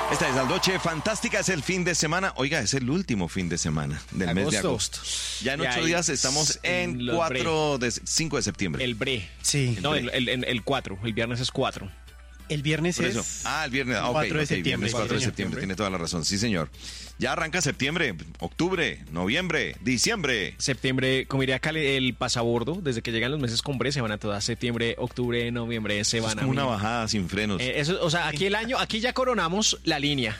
Esta es la noche fantástica, es el fin de semana. Oiga, es el último fin de semana del mes de agosto. Ya en 8 días estamos en 5 de septiembre. El bre. Sí. No, el 4. El viernes es 4. El viernes Por es... eso. El viernes. 4 de septiembre. Viernes 4 de Sí, septiembre, tiene toda la razón. Sí, señor. Ya arranca septiembre, octubre, noviembre, diciembre. Septiembre, como diría Cale, el pasabordo, desde que llegan los meses con bre, se van a todas. Septiembre, octubre, noviembre, se van Es como una bajada sin frenos. O sea, aquí el año, aquí ya coronamos la línea.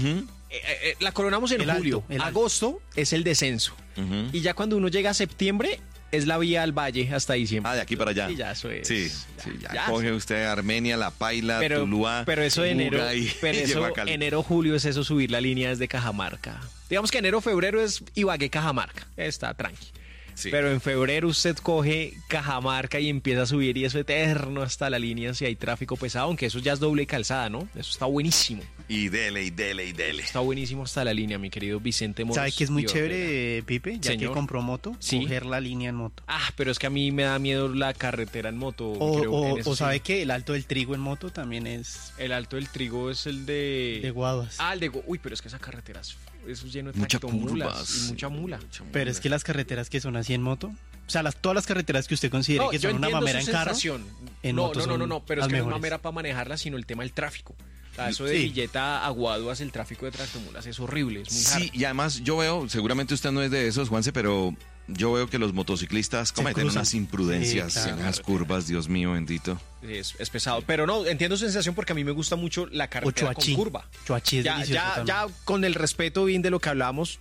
La coronamos en julio. El alto. Agosto es el descenso. Y ya cuando uno llega a septiembre, es la vía al valle hasta diciembre. De aquí para allá. Y ya eso es. Sí, ya coge usted Armenia, La Paila, Tuluá. Pero eso de enero, llegó a Cali. enero, julio es eso, subir la línea desde Cajamarca. Digamos que enero, febrero es Ibagué, Cajamarca. Está tranqui. Sí. Pero en febrero usted coge Cajamarca y empieza a subir y eso eterno hasta la línea si hay tráfico pesado, aunque eso ya es doble calzada, ¿no? Eso está buenísimo. Y dele. Está buenísimo hasta la línea, mi querido Vicente Moros. ¿Sabe que es muy y chévere, Pipe? Ya Señor. que compró moto, Sí. coger la línea en moto. Pero es que a mí me da miedo la carretera en moto. O sabe que el Alto del Trigo en moto también es El Alto del Trigo es el de... de Guaduas. Uy, pero es que esa carretera eso es lleno de Muchas tractomulas curvas. y mucha mula. Pero es que las carreteras que son así en moto, o sea, todas las carreteras que usted considere que yo son una entiendo mamera su en carro, sensación. en moto son no, pero es las que no es mejores. mamera para manejarla, sino el tema del tráfico. O sea, eso de Sí. Villeta a Guaduas, el tráfico de tractomulas es horrible, es muy Sí, hard. y además yo veo, seguramente usted no es de esos, Juanse, pero yo veo que los motociclistas cometen cruzan. unas imprudencias Sí, claro. en las curvas, Dios mío bendito. Es pesado. Pero no, entiendo su sensación porque a mí me gusta mucho la O carretera con Choachí. curva. Choachí es delicioso también. Ya con el respeto bien de lo que hablamos,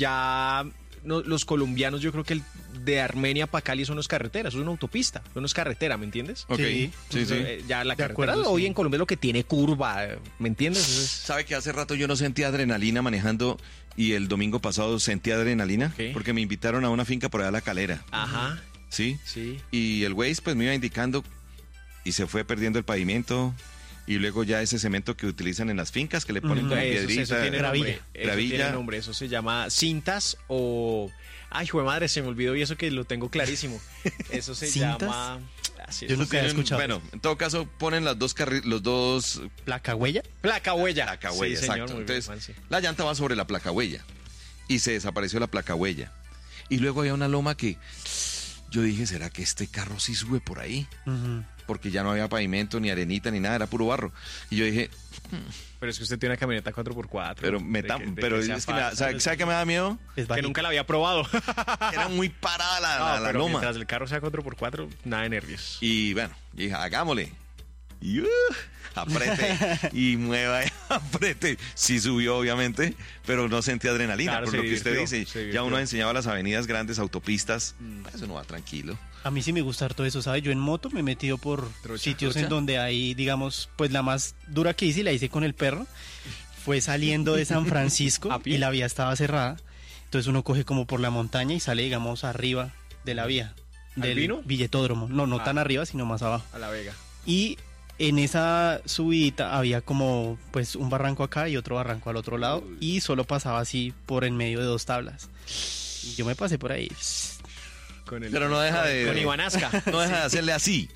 los colombianos, yo creo que el de Armenia para Cali son las carreteras, es una autopista, no es carretera, ¿me entiendes? Ok, Sí. sí. Ya la De carretera acuerdo, hoy sí. en Colombia es lo que tiene curva, ¿me entiendes? ¿Sabe que hace rato yo no sentía adrenalina manejando y el domingo pasado sentí adrenalina? ¿Qué? Porque me invitaron a una finca por allá a La Calera, Ajá, ¿sí? sí. Y el Waze pues me iba indicando y se fue perdiendo el pavimento y luego ya ese cemento que utilizan en las fincas que le ponen como Eso piedrita, tiene gravilla. nombre. Eso Gravilla. tiene nombre. Eso se llama cintas o... Ay, jue madre, se me olvidó y eso que lo tengo clarísimo. Eso se ¿Cintas? llama... Así es. Yo nunca he Tienen- escuchado. Bueno, en todo caso ponen los dos ¿Placa huella? Placa huella. placa huella, Sí, señor, exacto. muy bien, Entonces, Juanse. la llanta va sobre la placa huella y se desapareció la placa huella. Y luego había una loma que yo dije, ¿será que este carro sí sube por ahí? Ujú. Porque ya no había pavimento, ni arenita, ni nada, era puro barro. Y yo dije, Pero es que usted tiene una camioneta 4x4. pero pero es que ¿sabe qué me da miedo? Es Que bajito. nunca la había probado. Era muy parada la Pero loma. mientras el carro sea 4x4, nada de nervios. Y bueno, yo dije, hagámosle. Y apriete y mueva y apriete. Sí subió, obviamente, pero no sentí adrenalina. Claro, por se lo que usted divirtió, dice, se ya divirtió. uno enseñaba las avenidas grandes, autopistas. Eso no va tranquilo. A mí sí me gusta harto eso, ¿sabes? Yo en moto me he metido por Trocha, sitios trocha. en donde hay, digamos, pues la más dura que hice y la hice con el perro. Fue saliendo de San Francisco ¿A pie? y la vía estaba cerrada. Entonces uno coge como por la montaña y sale, digamos, arriba de la vía. ¿Al Del Vino? Billetódromo. No Ah. tan arriba, sino más abajo. A la Vega. Y en esa subidita había como pues un barranco acá y otro barranco al otro lado y solo pasaba así por en medio de dos tablas. Y yo me pasé por ahí. Pero no deja de... Con Ivanasca. No deja de hacerle así.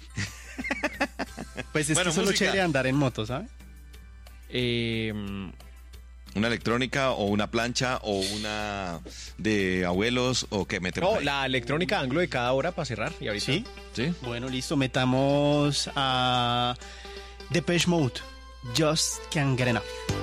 Pues es Bueno, que eso es lo música. chévere de andar en moto, ¿sabes? Una electrónica o una plancha o una de abuelos o que metemos No, ahí? la electrónica anglo de cada hora para cerrar. Y ahorita. Sí. ¿Sí? Bueno, listo, metamos a Depeche Mode. Just Can't Get Enough.